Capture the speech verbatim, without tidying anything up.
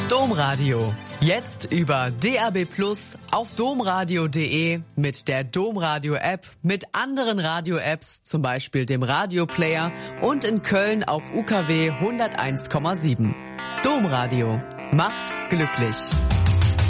Domradio. Jetzt über D A B Plus, auf domradio punkt de, mit der Domradio-App, mit anderen Radio-Apps, zum Beispiel dem Radio-Player und in Köln auf U K W hunderteins Komma sieben. Domradio macht glücklich.